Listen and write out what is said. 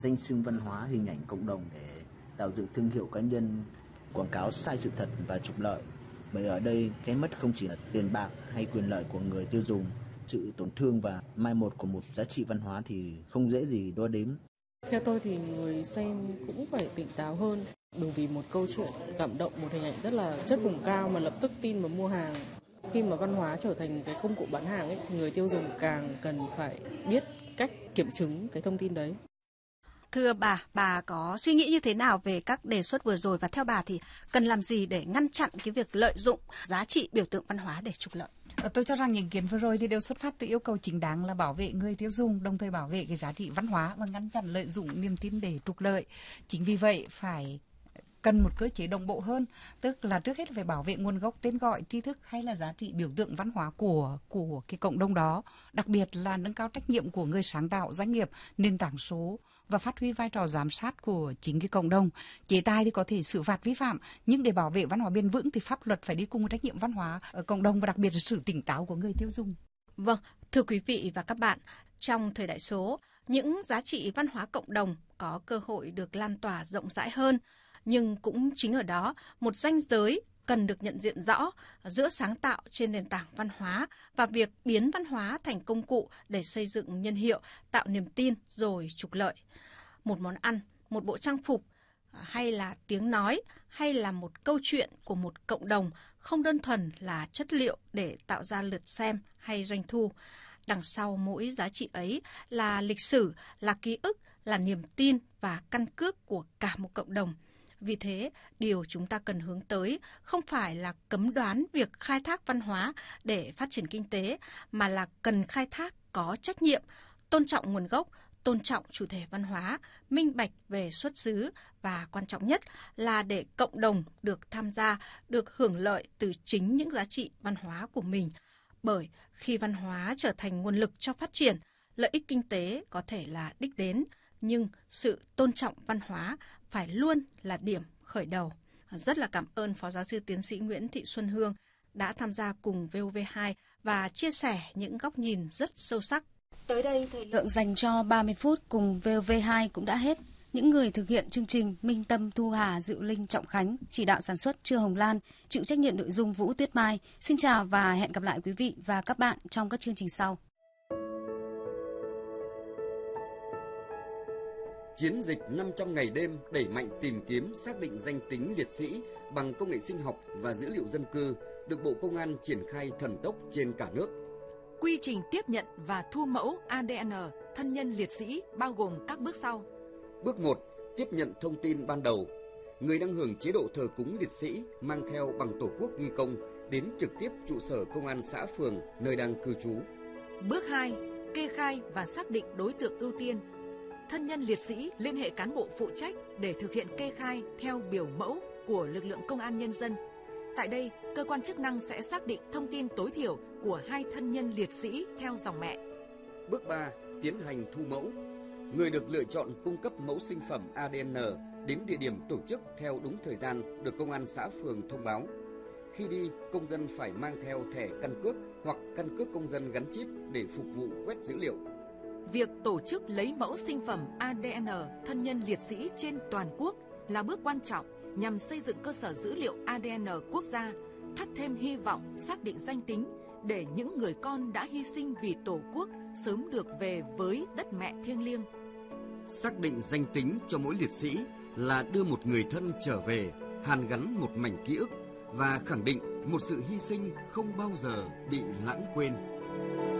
danh xưng văn hóa, hình ảnh cộng đồng để tạo dựng thương hiệu cá nhân, quảng cáo sai sự thật và trục lợi. Bởi ở đây cái mất không chỉ là tiền bạc hay quyền lợi của người tiêu dùng, sự tổn thương và mai một của một giá trị văn hóa thì không dễ gì đo đếm. Theo tôi thì người xem cũng phải tỉnh táo hơn, bởi vì một câu chuyện cảm động, một hình ảnh rất là chất vùng cao mà lập tức tin và mua hàng. Khi mà văn hóa trở thành cái công cụ bán hàng ấy, thì người tiêu dùng càng cần phải biết cách kiểm chứng cái thông tin đấy. Thưa bà có suy nghĩ như thế nào về các đề xuất vừa rồi, và theo bà thì cần làm gì để ngăn chặn cái việc lợi dụng giá trị biểu tượng văn hóa để trục lợi? Tôi cho rằng những ý kiến vừa rồi thì đều xuất phát từ yêu cầu chính đáng là bảo vệ người tiêu dùng, đồng thời bảo vệ cái giá trị văn hóa và ngăn chặn lợi dụng niềm tin để trục lợi. Chính vì vậy phải cần một cơ chế đồng bộ hơn, tức là trước hết phải bảo vệ nguồn gốc, tên gọi, tri thức hay là giá trị biểu tượng văn hóa của cái cộng đồng đó, đặc biệt là nâng cao trách nhiệm của người sáng tạo, doanh nghiệp, nền tảng số và phát huy vai trò giám sát của chính cái cộng đồng. Chế tài thì có thể xử phạt vi phạm, nhưng để bảo vệ văn hóa bền vững thì pháp luật phải đi cùng với trách nhiệm văn hóa ở cộng đồng và đặc biệt là sự tỉnh táo của người tiêu dùng. Vâng, thưa quý vị và các bạn, trong thời đại số, những giá trị văn hóa cộng đồng có cơ hội được lan tỏa rộng rãi hơn. Nhưng cũng chính ở đó, một ranh giới cần được nhận diện rõ giữa sáng tạo trên nền tảng văn hóa và việc biến văn hóa thành công cụ để xây dựng nhân hiệu, tạo niềm tin rồi trục lợi. Một món ăn, một bộ trang phục, hay là tiếng nói, hay là một câu chuyện của một cộng đồng không đơn thuần là chất liệu để tạo ra lượt xem hay doanh thu. Đằng sau mỗi giá trị ấy là lịch sử, là ký ức, là niềm tin và căn cước của cả một cộng đồng. Vì thế, điều chúng ta cần hướng tới không phải là cấm đoán việc khai thác văn hóa để phát triển kinh tế, mà là cần khai thác có trách nhiệm, tôn trọng nguồn gốc, tôn trọng chủ thể văn hóa, minh bạch về xuất xứ và quan trọng nhất là để cộng đồng được tham gia, được hưởng lợi từ chính những giá trị văn hóa của mình. Bởi khi văn hóa trở thành nguồn lực cho phát triển, lợi ích kinh tế có thể là đích đến, nhưng sự tôn trọng văn hóa phải luôn là điểm khởi đầu. Rất là cảm ơn Phó Giáo sư Tiến sĩ Nguyễn Thị Xuân Hương đã tham gia cùng VOV2 và chia sẻ những góc nhìn rất sâu sắc. Tới đây, thời lượng dành cho 30 phút cùng VOV2 cũng đã hết. Những người thực hiện chương trình: Minh Tâm, Thu Hà, Diệu Linh, Trọng Khánh, chỉ đạo sản xuất Trương Hồng Lan, chịu trách nhiệm nội dung Vũ Tuyết Mai. Xin chào và hẹn gặp lại quý vị và các bạn trong các chương trình sau. Chiến dịch 500 ngày đêm đẩy mạnh tìm kiếm xác định danh tính liệt sĩ bằng công nghệ sinh học và dữ liệu dân cư được Bộ Công an triển khai thần tốc trên cả nước. Quy trình tiếp nhận và thu mẫu ADN thân nhân liệt sĩ bao gồm các bước sau. Bước 1. Tiếp nhận thông tin ban đầu. Người đang hưởng chế độ thờ cúng liệt sĩ mang theo bằng Tổ quốc ghi công đến trực tiếp trụ sở công an xã phường nơi đang cư trú. Bước 2. Kê khai và xác định đối tượng ưu tiên. Thân nhân liệt sĩ liên hệ cán bộ phụ trách để thực hiện kê khai theo biểu mẫu của lực lượng công an nhân dân. Tại đây, cơ quan chức năng sẽ xác định thông tin tối thiểu của hai thân nhân liệt sĩ theo dòng mẹ. Bước 3. Tiến hành thu mẫu. Người được lựa chọn cung cấp mẫu sinh phẩm ADN đến địa điểm tổ chức theo đúng thời gian được công an xã phường thông báo. Khi đi, công dân phải mang theo thẻ căn cước hoặc căn cước công dân gắn chip để phục vụ quét dữ liệu. Việc tổ chức lấy mẫu sinh phẩm ADN thân nhân liệt sĩ trên toàn quốc là bước quan trọng nhằm xây dựng cơ sở dữ liệu ADN quốc gia, thắp thêm hy vọng xác định danh tính để những người con đã hy sinh vì Tổ quốc sớm được về với đất mẹ thiêng liêng. Xác định danh tính cho mỗi liệt sĩ là đưa một người thân trở về, hàn gắn một mảnh ký ức và khẳng định một sự hy sinh không bao giờ bị lãng quên.